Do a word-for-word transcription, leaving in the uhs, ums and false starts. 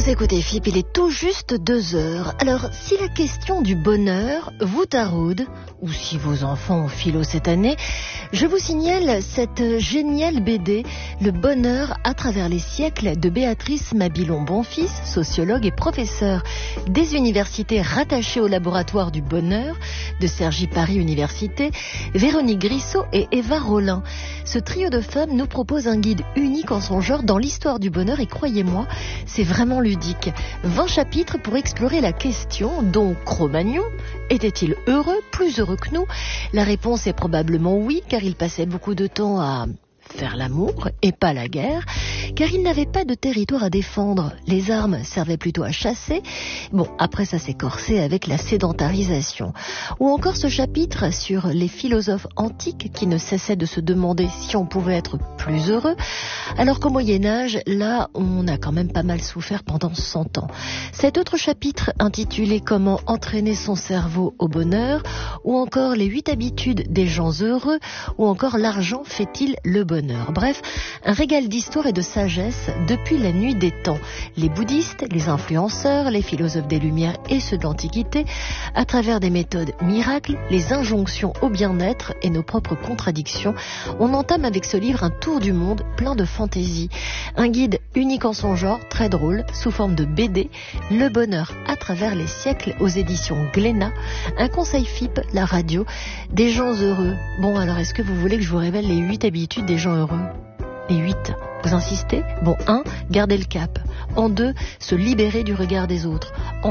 écoutez F I P, il est tout juste deux heures. Alors, si la question du bonheur vous taraude, ou si vos enfants ont philo cette année, je vous signale cette géniale B D, Le bonheur à travers les siècles, de Béatrice Mabilon-Bonfils, sociologue et professeure des universités rattachées au laboratoire du bonheur de Cergy Paris Université, Véronique Grissot et Eva Rollin. Ce trio de femmes nous propose un guide unique en son genre dans l'histoire du bonheur et croyez-moi, c'est vraiment ludique. vingt chapitres pour explorer la question, dont Cro-Magnon était-il heureux, plus heureux que nous? La réponse est probablement oui, car il passait beaucoup de temps à faire l'amour et pas la guerre, car il n'avait pas de territoire à défendre. Les armes servaient plutôt à chasser. Bon, après ça s'est corsé avec la sédentarisation. Ou encore ce chapitre sur les philosophes antiques qui ne cessaient de se demander si on pouvait être plus heureux, alors qu'au Moyen-Âge, là, on a quand même pas mal souffert pendant cent ans. Cet autre chapitre intitulé Comment entraîner son cerveau au bonheur, ou encore les huit habitudes des gens heureux, ou encore l'argent fait-il le bonheur. Bref, un régal d'histoire et de sagesse depuis la nuit des temps. Les bouddhistes, les influenceurs, les philosophes des Lumières et ceux de l'Antiquité, à travers des méthodes miracles, les injonctions au bien-être et nos propres contradictions, on entame avec ce livre un tour du monde plein de fantaisie. Un guide unique en son genre, très drôle, sous forme de B D, Le bonheur à travers les siècles aux éditions Glénat, un conseil F I P, la radio, des gens heureux. Bon, alors est-ce que vous voulez que je vous révèle les huit habitudes des gens heureux? Les huit. Vous insistez? Bon, un, garder le cap. En deux, se libérer du regard des autres. En